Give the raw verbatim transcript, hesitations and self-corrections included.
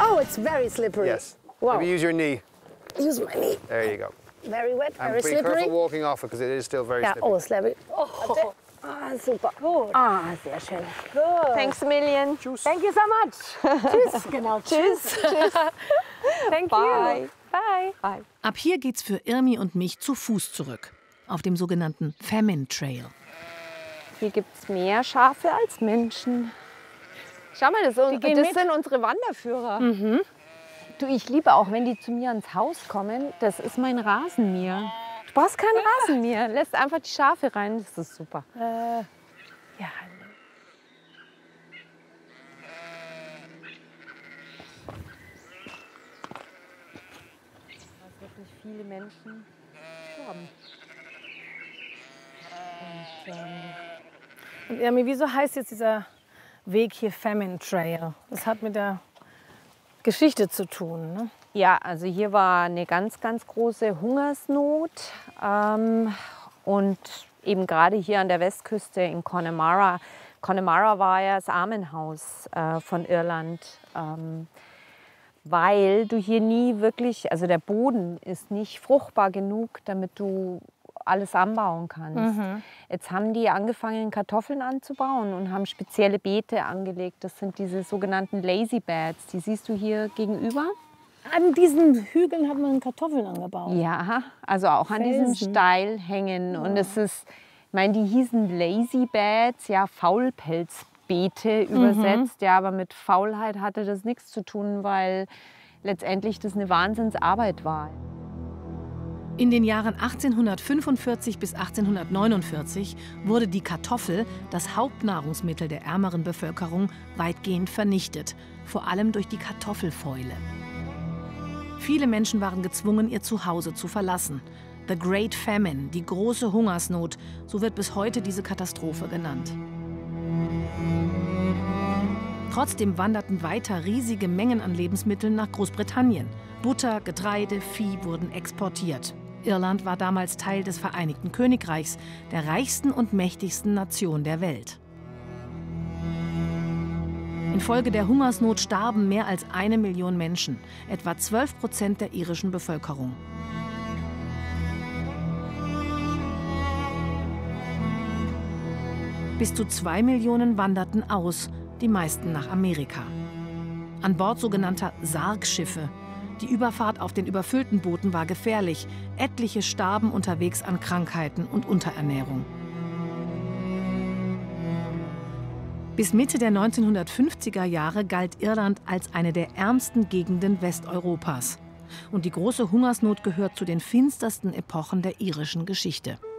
Oh, it's very slippery. Yes. Wow. Maybe use your knee. Use my knee. There you go. Very wet, And very be slippery. careful walking off it because it is still very Ja, slippery. oh, slippery. Oh, ah, super. Gut. Ah, sehr schön. Gut. Thanks a million. Tschüss. Thank you so much. Tschüss. Genau, tschüss. Tschüss. Thank Bye. you. Bye. Bye. Ab hier geht's für Irmi und mich zu Fuß zurück. Auf dem sogenannten Famine Trail. Hier gibt es mehr Schafe als Menschen. Schau mal, das, Die gehen das mit? sind unsere Wanderführer. Mhm. Du, ich liebe auch, wenn die zu mir ins Haus kommen. Das ist mein Rasenmäher. Du brauchst keinen Rasenmäher. Lässt einfach die Schafe rein. Das ist super. Äh, ja. Da wirklich viele Menschen sterben. Und, ähm, Und Irmi, wieso heißt jetzt dieser Weg hier Famine Trail? Das hat mit der Geschichte zu tun, ne? Ja, also hier war eine ganz, ganz große Hungersnot. Ähm, und eben gerade hier an der Westküste in Connemara. Connemara war ja das Armenhaus äh, von Irland. Ähm, weil du hier nie wirklich, also der Boden ist nicht fruchtbar genug, damit du alles anbauen kannst. Mhm. Jetzt haben die angefangen, Kartoffeln anzubauen und haben spezielle Beete angelegt. Das sind diese sogenannten Lazy Beds. Die siehst du hier gegenüber. An diesen Hügeln hat man Kartoffeln angebaut. Ja, also auch an diesen Felsen. Steilhängen. Und es ist, ich meine, die hießen Lazy Beds, ja, Faulpelzbeete übersetzt. Ja, aber mit Faulheit hatte das nichts zu tun, weil letztendlich das eine Wahnsinnsarbeit war. In den Jahren achtzehnhundertfünfundvierzig bis achtzehnhundertneunundvierzig wurde die Kartoffel, das Hauptnahrungsmittel der ärmeren Bevölkerung, weitgehend vernichtet, vor allem durch die Kartoffelfäule. Viele Menschen waren gezwungen, ihr Zuhause zu verlassen. The Great Famine, die große Hungersnot, so wird bis heute diese Katastrophe genannt. Trotzdem wanderten weiter riesige Mengen an Lebensmitteln nach Großbritannien. Butter, Getreide, Vieh wurden exportiert. Irland war damals Teil des Vereinigten Königreichs, der reichsten und mächtigsten Nation der Welt. Infolge der Hungersnot starben mehr als eine Million Menschen, etwa zwölf Prozent der irischen Bevölkerung. Bis zu zwei Millionen wanderten aus, die meisten nach Amerika. An Bord sogenannter Sargschiffe. Die Überfahrt auf den überfüllten Booten war gefährlich. Etliche starben unterwegs an Krankheiten und Unterernährung. Bis Mitte der neunzehnhundertfünfziger Jahre galt Irland als eine der ärmsten Gegenden Westeuropas. Und die große Hungersnot gehört zu den finstersten Epochen der irischen Geschichte.